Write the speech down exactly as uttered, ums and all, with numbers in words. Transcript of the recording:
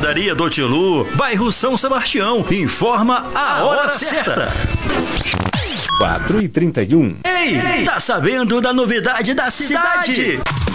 Padaria do Tilu, bairro São Sebastião. Informa a hora certa. quatro e trinta e um. Ei, tá sabendo da novidade da cidade?